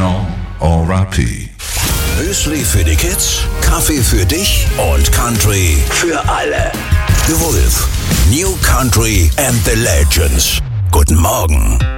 Traditional R.I.P. Müsli für die Kids, Kaffee für dich und Country für alle. The Wolf, New Country and the Legends. Guten Morgen.